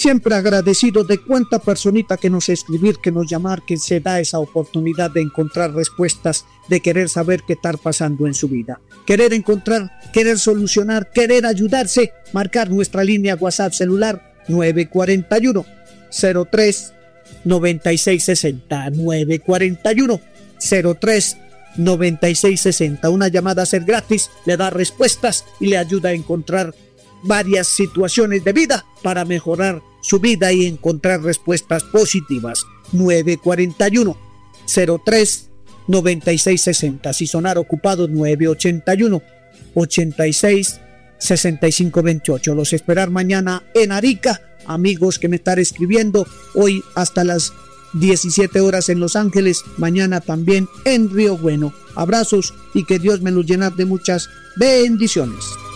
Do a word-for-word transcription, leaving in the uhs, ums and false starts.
Siempre agradecido de cuánta personita que nos escribir, que nos llamar, que se da esa oportunidad de encontrar respuestas, de querer saber qué está pasando en su vida. Querer encontrar, querer solucionar, querer ayudarse, marcar nuestra línea WhatsApp celular nueve cuatro uno, cero tres, nueve seis seis cero, nueve cuatro uno, cero tres, nueve seis seis cero. Una llamada a ser gratis, le da respuestas y le ayuda a encontrar varias situaciones de vida para mejorar su vida y encontrar respuestas positivas. nueve cuatro uno, cero tres, nueve seis seis cero. Si sonar ocupado, nueve ocho uno, ocho seis, seis cinco dos ocho. Los esperar mañana en Arica. Amigos que me están escribiendo, hoy hasta las diecisiete horas en Los Ángeles, mañana también en Río Bueno. Abrazos y que Dios me los llene de muchas bendiciones.